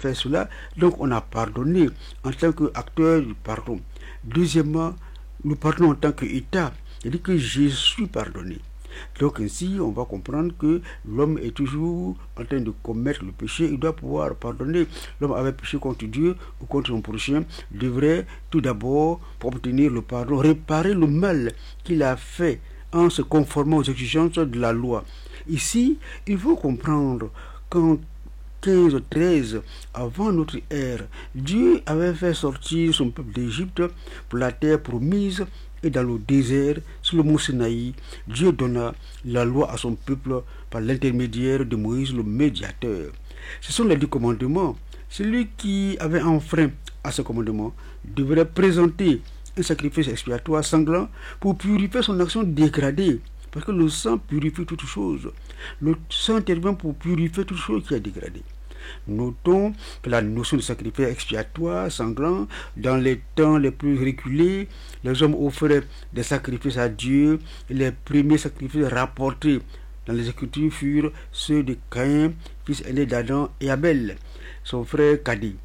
fait cela, donc on a pardonné en tant qu'acteur du pardon. Deuxièmement, nous pardonnons en tant qu'État, c'est-à-dire que je suis pardonné. Donc ainsi, on va comprendre que l'homme est toujours en train de commettre le péché, il doit pouvoir pardonner. L'homme avait péché contre Dieu ou contre son prochain, devrait tout d'abord, pour obtenir le pardon, réparer le mal qu'il a fait en se conformant aux exigences de la loi. Ici, il faut comprendre qu'en 15-13, avant notre ère, Dieu avait fait sortir son peuple d'Égypte pour la terre promise. Et dans le désert, sur le mont Sinaï, Dieu donna la loi à son peuple par l'intermédiaire de Moïse, le médiateur. Ce sont les 10 commandements. Celui qui avait enfreint à ce commandement devrait présenter un sacrifice expiatoire sanglant pour purifier son action dégradée. Parce que le sang purifie toute chose. Le sang intervient pour purifier toute chose qui est dégradée. Notons que la notion de sacrifice expiatoire sanglant, dans les temps les plus reculés, les hommes offraient des sacrifices à Dieu et les premiers sacrifices rapportés dans les Écritures furent ceux de Caïn, fils aîné d'Adam, et Abel, son frère Cadet.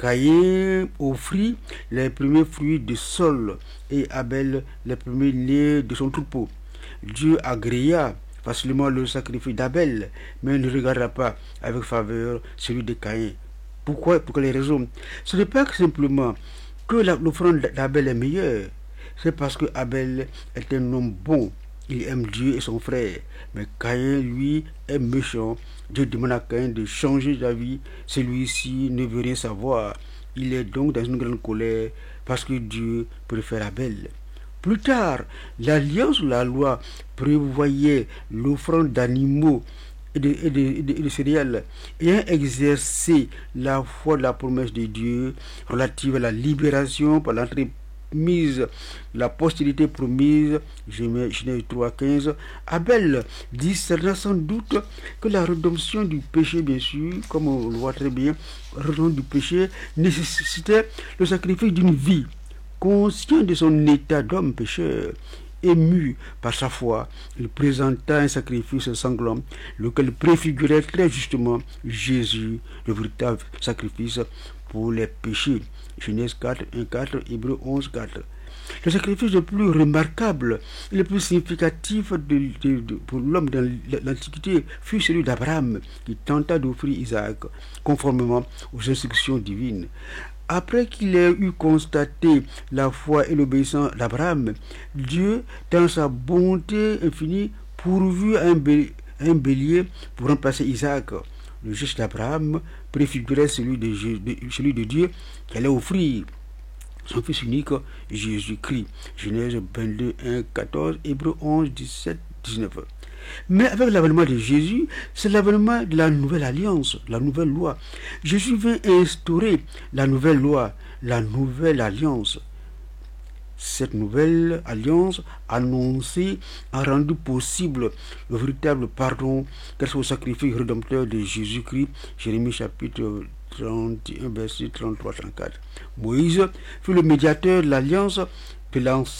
Caïn offrit les premiers fruits du sol et Abel les premiers nés de son troupeau. Dieu agréa facilement le sacrifice d'Abel, mais ne regarda pas avec faveur celui de Caïn. Pourquoi? Pour quelles raisons? Ce n'est pas simplement que l'offrande d'Abel est meilleure, c'est parce que Abel est un homme bon, il aime Dieu et son frère, mais Caïn, lui, est méchant. Dieu demande à Caïn de changer d'avis, celui-ci ne veut rien savoir. Il est donc dans une grande colère parce que Dieu préfère Abel. Plus tard, l'alliance de la loi prévoyait l'offrande d'animaux et de céréales, ayant exercé la foi de la promesse de Dieu relative à la libération par l'entremise la postérité promise, Genèse 3,15. Abel discerna sans doute que la rédemption du péché, bien sûr, comme on le voit très bien, la rédemption du péché nécessitait le sacrifice d'une vie. Conscient de son état d'homme pécheur, ému par sa foi, il présenta un sacrifice sanglant, lequel préfigurait très justement Jésus, le véritable sacrifice pour les péchés. Genèse 4, 1, 4, Hébreux 11, 4. Le sacrifice le plus remarquable et le plus significatif pour l'homme dans l'Antiquité fut celui d'Abraham, qui tenta d'offrir Isaac, conformément aux instructions divines. Après qu'il ait eu constaté la foi et l'obéissance d'Abraham, Dieu, dans sa bonté infinie, pourvut à un bélier pour remplacer Isaac. Le geste d'Abraham préfigurait celui de Dieu qui allait offrir son fils unique, Jésus-Christ. Genèse 22, 1, 14, Hébreux 11, 17, 19. Mais avec l'avènement de Jésus, c'est l'avènement de la nouvelle alliance, la nouvelle loi. Jésus vint instaurer la nouvelle loi, la nouvelle alliance. Cette nouvelle alliance annoncée a rendu possible le véritable pardon grâce au sacrifice rédempteur de Jésus-Christ. Jérémie chapitre 31, verset 33-34. Moïse fut le médiateur de l'alliance de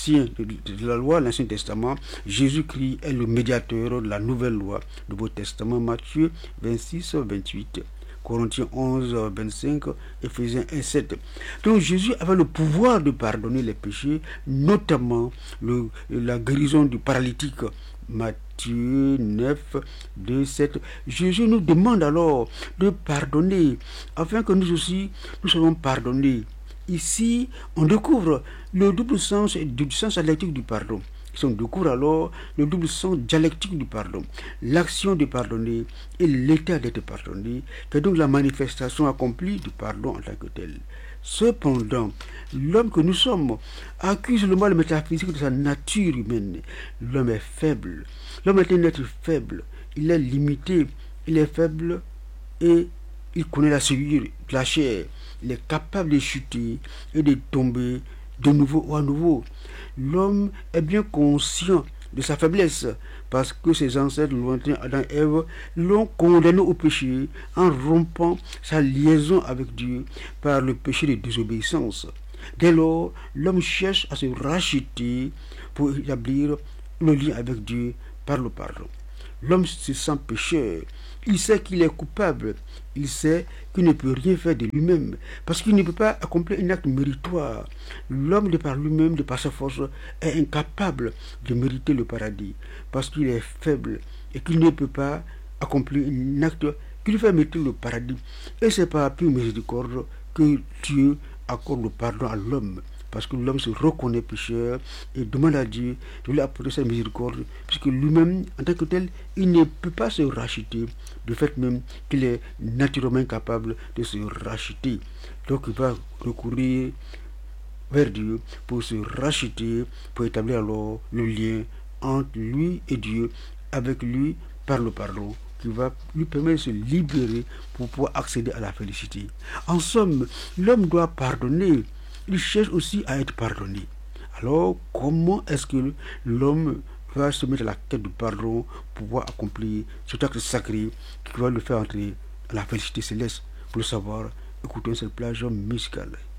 la loi, l'Ancien Testament. Jésus-Christ est le médiateur de la nouvelle loi, le Nouveau Testament, Matthieu 26, 28. Corinthiens 11, 25, Éphésiens 1, 7. Donc Jésus avait le pouvoir de pardonner les péchés, notamment la guérison du paralytique. Matthieu 9, 2, 7. Jésus nous demande alors de pardonner, afin que nous aussi, nous soyons pardonnés. Ici, on découvre le double sens dialectique du pardon. On découvre alors le double sens dialectique du pardon, l'action de pardonner et l'état d'être pardonné, fait donc la manifestation accomplie du pardon en tant que tel. Cependant, l'homme que nous sommes accuse le mal métaphysique de sa nature humaine. L'homme est faible, l'homme est un être faible, il est limité, il est faible et il connaît la souillure de la chair, il est capable de chuter et de tomber de nouveau ou à nouveau. L'homme est bien conscient de sa faiblesse parce que ses ancêtres lointains, Adam et Ève, l'ont condamné au péché en rompant sa liaison avec Dieu par le péché de désobéissance. Dès lors, l'homme cherche à se racheter pour établir le lien avec Dieu par le pardon. L'homme se sent pécheur Il sait qu'il est coupable. Il sait qu'il ne peut rien faire de lui-même. Parce qu'il ne peut pas accomplir un acte méritoire. L'homme, de par lui-même, de par sa force, est incapable de mériter le paradis. Parce qu'il est faible et qu'il ne peut pas accomplir un acte qui lui fait mériter le paradis. Et c'est par pure miséricorde que Dieu accorde le pardon à l'homme. Parce que l'homme se reconnaît pécheur et demande à Dieu de lui apporter sa miséricorde, puisque lui-même, en tant que tel, il ne peut pas se racheter, du fait même qu'il est naturellement incapable de se racheter. Donc il va recourir vers Dieu pour se racheter, pour établir alors le lien entre lui et Dieu, avec lui par le pardon, qui va lui permettre de se libérer pour pouvoir accéder à la félicité. En somme, l'homme doit pardonner. Il cherche aussi à être pardonné. Alors, comment est-ce que l'homme va se mettre à la quête du pardon pour pouvoir accomplir cet acte sacré qui va le faire entrer à la félicité céleste? Pour le savoir, écoutons cette plage musicale.